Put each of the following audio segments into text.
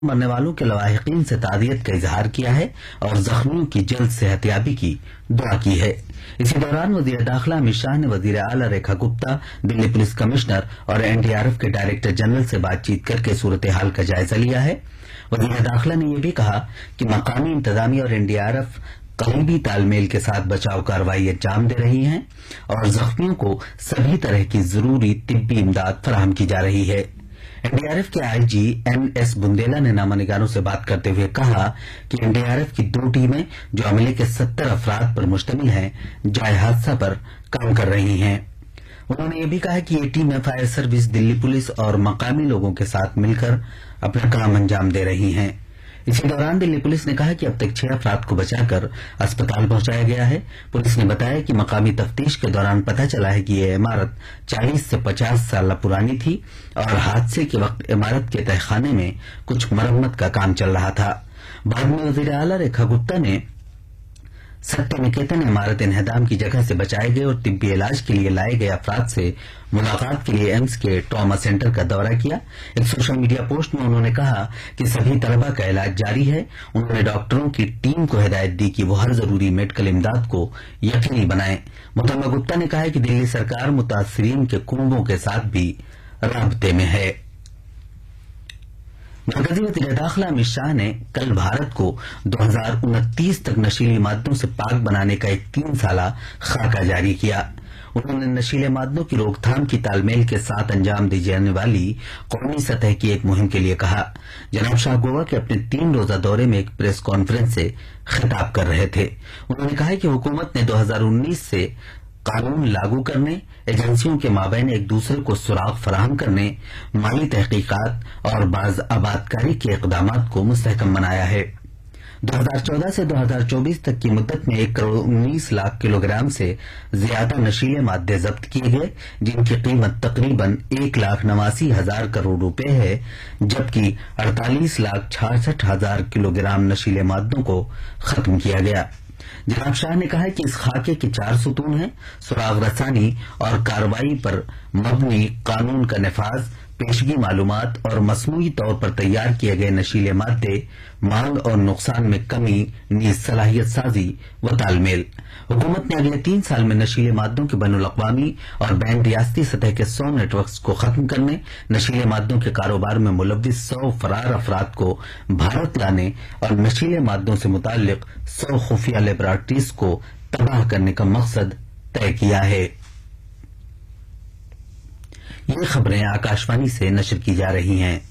مرنے والوں کے لواحقین سے تعزیت کا اظہار کیا ہے اور زخمیوں کی جلد صحتیابی کی دعا کی ہے۔ اسی دوران وزیر داخلہ امت شاہ نے وزیر اعلی ریکھا گپتا، دلی پولیس کمشنر اور NDRF کے ڈائریکٹر جنرل سے بات چیت کر کے صورتحال کا جائزہ لیا ہے۔ وزیر داخلہ نے یہ بھی کہا کہ مقامی انتظامیہ اور NDRF قریبی تال میل کے ساتھ بچاؤ کارروائی انجام دے رہی ہیں اور زخمیوں کو سبھی طرح کی ضروری طبی امداد فراہم کی جا رہی ہے۔ NDRF کے IG NS بندیلا نے نامہ نگاروں سے بات کرتے ہوئے کہا کہ NDRF کی 2 ٹیمیں جو عملے کے 70 افراد پر مشتمل ہیں جائے حادثہ پر کام کر رہی ہیں۔ انہوں نے یہ بھی کہا کہ یہ ٹیمیں فائر سروس، دلی پولیس اور مقامی لوگوں کے ساتھ مل کر اپنا کام انجام دے رہی ہیں۔ اسی دوران دلی پولیس نے کہا کہ اب تک 6 افراد کو بچا کر اسپتال پہنچایا گیا ہے۔ پولیس نے بتایا کہ مقامی تفتیش کے دوران پتہ چلا ہے کہ یہ عمارت 40 سے 50 سال پرانی تھی اور حادثے کے وقت عمارت کے تہخانے میں کچھ مرمت کا کام چل رہا تھا۔ بعد میں وزیر اعلی ریکھا گپتا نے ستیہ نکیتن عمارت انہدام کی جگہ سے بچائے گئے اور طبی علاج کے لیے لائے گئے افراد سے ملاقات کے لیے ایمس کے ٹراما سینٹر کا دورہ کیا۔ ایک سوشل میڈیا پوسٹ میں انہوں نے کہا کہ سبھی طلبہ کا علاج جاری ہے۔ انہوں نے ڈاکٹروں کی ٹیم کو ہدایت دی کہ وہ ہر ضروری میڈیکل امداد کو یقینی بنائیں۔ محترمہ گپتا نے کہا کہ دلی سرکار متاثرین کے کنبوں کے ساتھ بھی رابطے میں ہے۔ مرکزی وزیر داخلہ امت شاہ نے کل بھارت کو 2029 تک نشیلی مادوں سے پاک بنانے کا ایک 3 سالہ خاکہ جاری کیا۔ انہوں نے نشیلے مادوں کی روک تھام کی تال میل کے ساتھ انجام دی جانے والی قومی سطح کی ایک مہم کے لیے کہا۔ جناب شاہ گوا کے اپنے 3 روزہ دورے میں ایک پریس کانفرنس سے خطاب کر رہے تھے۔ انہوں نے کہا کہ حکومت نے 2019 سے قانون لاگو کرنے، ایجنسیوں کے مابین ایک دوسرے کو سراغ فراہم کرنے، مالی تحقیقات اور باز آبادکاری کے اقدامات کو مستحکم بنایا ہے۔ 2014 سے 2024 تک کی مدت میں 1 کروڑ 19 لاکھ کلو گرام سے زیادہ نشیلے مادے ضبط کیے گئے، جن کی قیمت تقریباً 1,89,000 کروڑ روپے ہے، جبکہ 48,66,000 کلو گرام نشیلے مادوں کو ختم کیا گیا۔ جناب شاہ نے کہا کہ اس خاکے کے 4 ستون ہیں: سراغ رسانی اور کارروائی پر مبنی قانون کا نفاذ، پیشگی معلومات اور مصنوعی طور پر تیار کیے گئے نشیلے مادے، مانگ اور نقصان میں کمی نیز صلاحیت سازی و تال میل۔ حکومت نے اگلے 3 سال میں نشیلے مادوں کے بین الاقوامی اور بین ریاستی سطح کے 100 نیٹ ورکس کو ختم کرنے، نشیلے مادوں کے کاروبار میں ملوث 100 فرار افراد کو بھارت لانے اور نشیلے مادوں سے متعلق 100 خفیہ لیبارٹریز کو تباہ کرنے کا مقصد طے کیا ہے۔ یہ خبریں آکاشوانی سے نشر کی جا رہی ہیں۔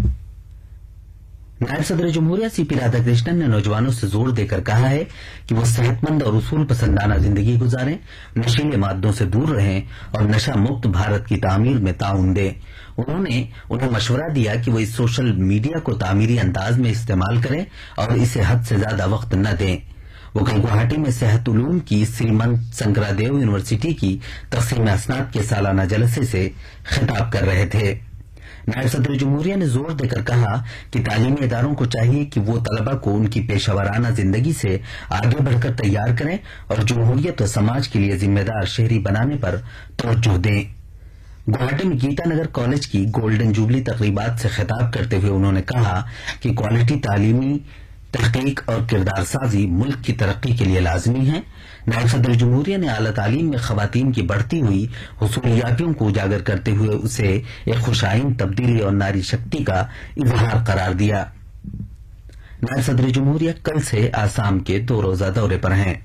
نائب صدر جمہوریہ CP رادھا کرشنن نے نوجوانوں سے زور دے کر کہا ہے کہ وہ صحت مند اور اصول پسندانہ زندگی گزاریں، نشیلے مادوں سے دور رہیں اور نشہ مکت بھارت کی تعمیر میں تعاون دیں۔ انہوں نے انہیں مشورہ دیا کہ وہ اس سوشل میڈیا کو تعمیری انداز میں استعمال کریں اور اسے حد سے زیادہ وقت نہ دیں۔ وہ کل گوہاٹی میں صحت علوم کی سریمنت شنکرادیو یونیورسٹی کی تقسیم اسناد کے سالانہ جلسے سے خطاب کر رہے تھے۔ نائب صدر جمہوریہ نے زور دے کر کہا کہ تعلیمی اداروں کو چاہیے کہ وہ طلبہ کو ان کی پیشہ ورانہ زندگی سے آگے بڑھ کر تیار کریں اور جمہوریت و سماج کے لیے ذمہ دار شہری بنانے پر توجہ دیں۔ گوہاٹی میں گیتا نگر کالج کی گولڈن جوبلی تقریبات سے خطاب کرتے ہوئے انہوں نے کہا کہ کوالٹی تعلیمی تحقیق اور کردار سازی ملک کی ترقی کے لیے لازمی ہے۔ نائب صدر جمہوریہ نے اعلیٰ تعلیم میں خواتین کی بڑھتی ہوئی حصولیابیوں کو اجاگر کرتے ہوئے اسے ایک خوشائن تبدیلی اور ناری شکتی کا اظہار قرار دیا۔ نائب صدر جمہوریہ کل سے آسام کے 2 روزہ دورے پر ہیں۔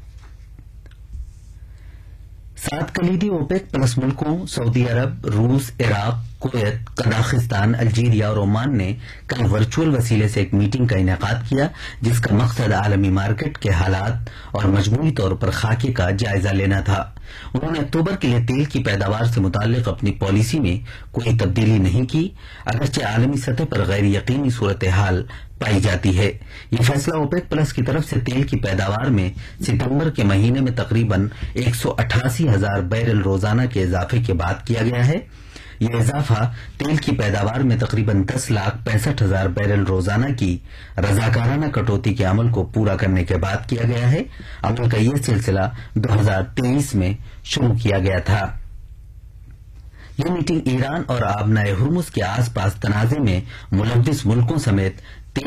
7 کلیدی اوپیک پلس ملکوں سعودی عرب، روس، عراق، کویت، قزاقستان، الجیریا اور عمان نے کل ورچوئل وسیلے سے ایک میٹنگ کا انعقاد کیا، جس کا مقصد عالمی مارکیٹ کے حالات اور مجموعی طور پر خاکے کا جائزہ لینا تھا۔ انہوں نے اکتوبر کے لیے تیل کی پیداوار سے متعلق اپنی پالیسی میں کوئی تبدیلی نہیں کی، اگرچہ عالمی سطح پر غیر یقینی صورتحال پائی جاتی ہے۔ یہ فیصلہ اوپیک پلس کی طرف سے تیل کی پیداوار میں ستمبر کے مہینے میں تقریباً 188,000 بیرل روزانہ کے اضافے کے بعد کیا گیا ہے۔ یہ اضافہ تیل کی پیداوار میں تقریباً 10,65,000 بیرل روزانہ کی رضاکارانہ کٹوتی کے عمل کو پورا کرنے کے بعد کیا گیا ہے۔ عمل کا یہ سلسلہ 2023 میں شروع کیا گیا تھا۔ یہ میٹنگ ایران اور آبنائے ہرمز کے آس پاس تنازع میں ملوث ملکوں سمیت